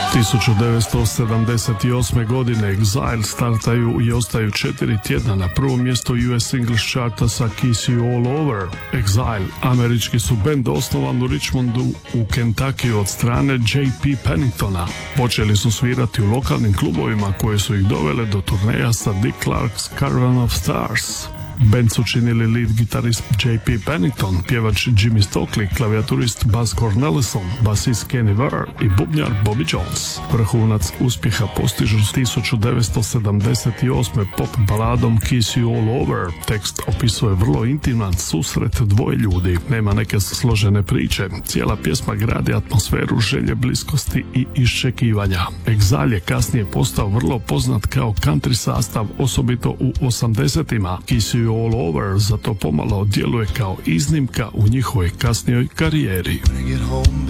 1978. godine Exile startaju i ostaju 4 tjedna na prvom mjestu US English charta sa Kiss You All Over. Exile, američki su bend osnovan u Richmondu u Kentucky od strane J.P. Penningtona. Počeli su svirati u lokalnim klubovima koje su ih dovele do turneja sa Dick Clark's Caravan of Stars. Band su činili lead gitarist J.P. Pennington, pjevač Jimmy Stockley, klavijaturist Buzz Cornelison, basist Kenny Ware i bubnjar Bobby Jones. Vrhunac uspjeha postižu 1978. pop baladom Kiss You All Over. Tekst opisuje vrlo intiman susret dvoje ljudi. Nema neke složene priče. Cijela pjesma gradi atmosferu želje, bliskosti i iščekivanja. Exile je kasnije postao vrlo poznat kao country sastav, osobito u 80-ima. Kiss You All Over zato pomalo djeluje kao iznimka u njihovoj kasnijoj karijeri.